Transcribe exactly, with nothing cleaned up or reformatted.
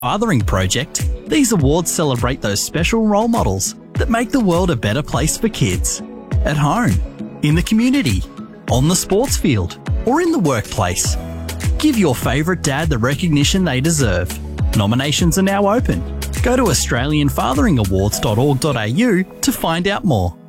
Fathering Project, these awards celebrate those special role models that make the world a better place for kids. At home, in the community, on the sports field, or in the workplace. Give your favourite dad the recognition they deserve. Nominations are now open. Go to australian fathering awards dot org dot a u to find out more.